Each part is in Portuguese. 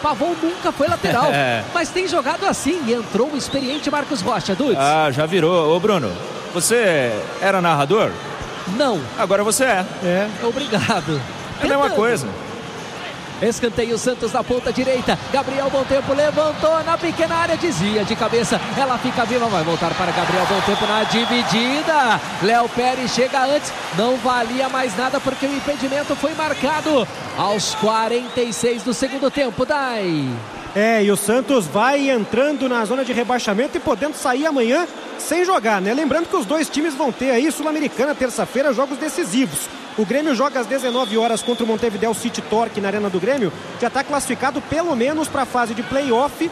Pavon nunca foi lateral, mas tem jogado assim e entrou o experiente Marcos Rocha. Dudes. Já virou. Ô Bruno, você era narrador? Não. Agora você é. Obrigado. É a mesma coisa. Escanteio Santos na ponta direita. Gabriel Bom Tempo levantou na pequena área, desvia de cabeça. Ela fica viva, vai voltar para Gabriel Bom Tempo na dividida. Léo Pérez chega antes. Não valia mais nada porque o impedimento foi marcado aos 46 do segundo tempo. Dai. E o Santos vai entrando na zona de rebaixamento e podendo sair amanhã sem jogar, né? Lembrando que os dois times vão ter aí Sul-Americana, terça-feira, jogos decisivos. O Grêmio joga às 19 horas contra o Montevideo City Torque na Arena do Grêmio. Já está classificado pelo menos para a fase de play-off,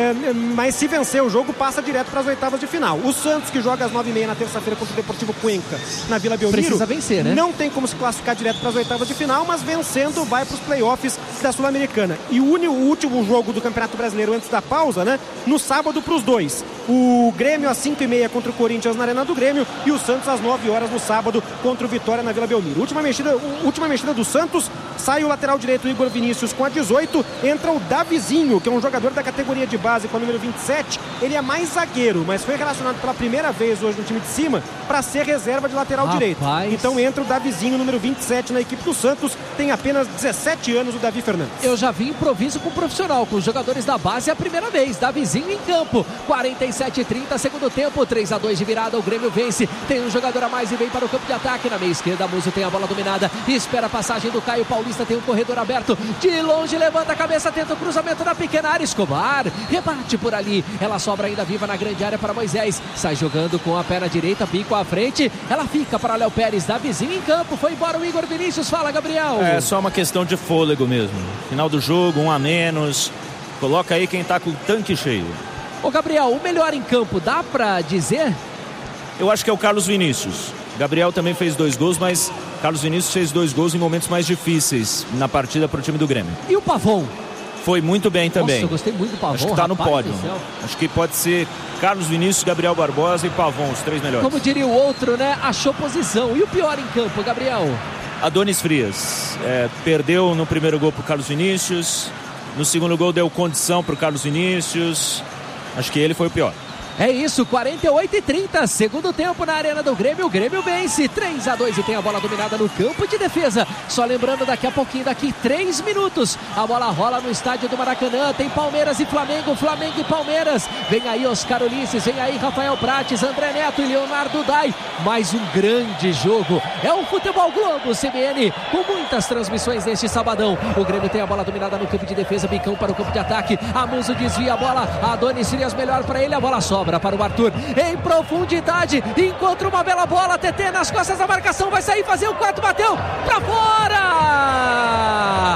mas se vencer o jogo passa direto para as oitavas de final. O Santos, que joga às 9h30 na terça-feira contra o Deportivo Cuenca na Vila Belmiro, precisa vencer, né? Não tem como se classificar direto para as oitavas de final, mas vencendo vai para os play-offs da Sul-Americana. E o último jogo do Campeonato Brasileiro antes da pausa, né? No sábado para os dois. O Grêmio às 5h30 contra o Corinthians na Arena do Grêmio e o Santos às 9 horas no sábado contra o Vitória na Vila Belmiro. Última mexida do Santos, sai o lateral direito Igor Vinícius com a 18, entra o Davizinho, que é um jogador da categoria de base com a número 27. Ele é mais zagueiro, mas foi relacionado pela primeira vez hoje no time de cima para ser reserva de lateral direito. Então entra o Davizinho, número 27 na equipe do Santos, tem apenas 17 anos o Davi Fernandes. Eu já vi improviso com profissional, com os jogadores da base a primeira vez. Davizinho em campo, 47-30, segundo tempo, 3-2 de virada, o Grêmio vence, tem um jogador a mais e vem para o campo de ataque. Na meia esquerda, Musso tem a bola dominada, espera a passagem do Caio Paulista, tem um corredor aberto, de longe levanta a cabeça, tenta o cruzamento na pequena área, Escobar rebate por ali, ela sobra ainda viva na grande área para Moisés, sai jogando com a perna direita, bico à frente, ela fica para Léo Pérez, Davizinho em campo, foi embora o Igor Vinícius. Fala, Gabriel. É só uma questão de fôlego mesmo, final do jogo, 1 a menos, coloca aí quem tá com o tanque cheio. Ô Gabriel, o melhor em campo, dá pra dizer? Eu acho que é o Carlos Vinícius. Gabriel também fez 2 gols, mas Carlos Vinícius fez 2 gols em momentos mais difíceis na partida para o time do Grêmio. E o Pavon? Foi muito bem também. Nossa, eu gostei muito do Pavon. Acho que está no pódio. Acho que pode ser Carlos Vinícius, Gabriel Barbosa e Pavon, os 3 melhores. Como diria o outro, né? Achou posição. E o pior em campo, Gabriel? Adonis Frias. Perdeu no primeiro gol para o Carlos Vinícius. No segundo gol deu condição para o Carlos Vinícius. Acho que ele foi o pior. É isso, 48-30, segundo tempo na Arena do Grêmio, o Grêmio vence 3-2 e tem a bola dominada no campo de defesa. Só lembrando, daqui a pouquinho, daqui 3 minutos, a bola rola no estádio do Maracanã, tem Palmeiras e Flamengo, Flamengo e Palmeiras. Vem aí Oscar Ulisses, vem aí Rafael Prates, André Neto e Leonardo Dai. Mais um grande jogo, é o Futebol Globo CBN, com muitas transmissões neste sabadão. O Grêmio tem a bola dominada no campo de defesa, bicão para o campo de ataque, Amuso desvia a bola, Adonis Frias melhor para ele, a bola sobra para o Arthur em profundidade, encontra uma bela bola, TT nas costas da marcação, vai sair, fazer o 4, bateu para fora,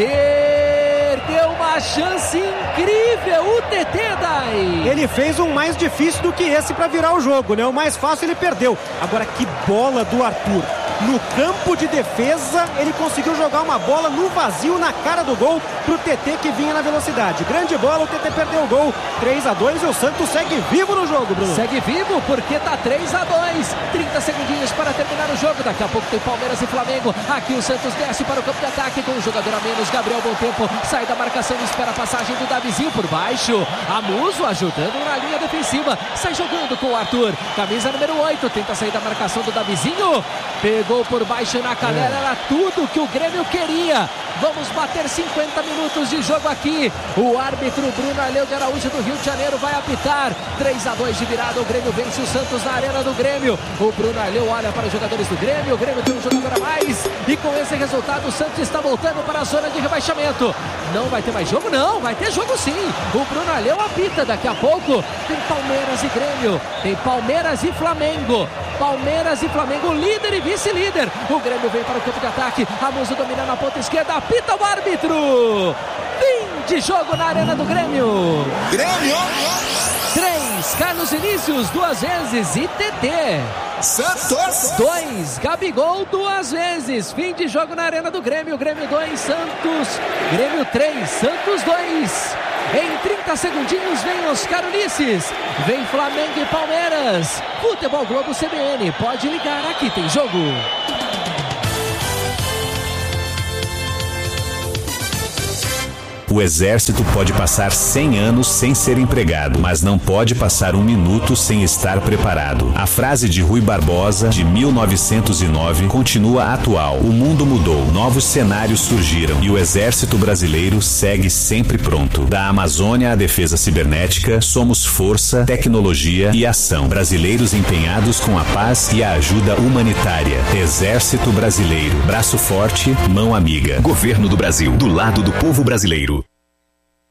perdeu uma chance incrível o TT, Dai. Ele fez um mais difícil do que esse para virar o jogo, né? O mais fácil ele perdeu. Agora que bola do Arthur. No campo de defesa, ele conseguiu jogar uma bola no vazio na cara do gol pro TT, que vinha na velocidade. Grande bola, o TT perdeu o gol. 3-2 e o Santos segue vivo no jogo, Bruno. Segue vivo porque tá 3-2. 30 segundinhos para terminar o jogo. Daqui a pouco tem Palmeiras e Flamengo. Aqui o Santos desce para o campo de ataque com um jogador a menos. Gabriel Bom Tempo sai da marcação e espera a passagem do Davizinho por baixo. Amuso ajudando na linha defensiva. Sai jogando com o Arthur. Camisa número 8. Tenta sair da marcação do Davizinho. Pegou por baixo na canela, era tudo que o Grêmio queria. Vamos bater 50 minutos de jogo aqui. O árbitro Bruno Arleu de Araújo do Rio de Janeiro vai apitar. 3-2 de virada, o Grêmio vence o Santos na Arena do Grêmio. O Bruno Arleu olha para os jogadores do Grêmio, o Grêmio tem um jogador a mais. E com esse resultado o Santos está voltando para a zona de rebaixamento. Não vai ter mais jogo? Não, vai ter jogo sim. O Bruno Arleu apita daqui a pouco. Tem Palmeiras e Grêmio, tem Palmeiras e Flamengo. Palmeiras e Flamengo, líder e vice-líder. O Grêmio vem para o campo de ataque. Amuso domina na ponta esquerda. Apita o árbitro. Fim de jogo na Arena do Grêmio. Grêmio 3, Carlos Vinícius 2 vezes e TT. Santos 2, Gabigol 2 vezes. Fim de jogo na Arena do Grêmio. Grêmio 2, Santos. Grêmio 3, Santos 2. Em 30 segundinhos vem Oscar Ulisses. Vem Flamengo e Palmeiras. Futebol Globo CBN. Pode ligar, aqui tem jogo. O Exército pode passar 100 anos sem ser empregado, mas não pode passar um minuto sem estar preparado. A frase de Rui Barbosa, de 1909, continua atual. O mundo mudou, novos cenários surgiram e o Exército Brasileiro segue sempre pronto. Da Amazônia à defesa cibernética, somos força, tecnologia e ação. Brasileiros empenhados com a paz e a ajuda humanitária. Exército Brasileiro. Braço forte, mão amiga. Governo do Brasil, do lado do povo brasileiro.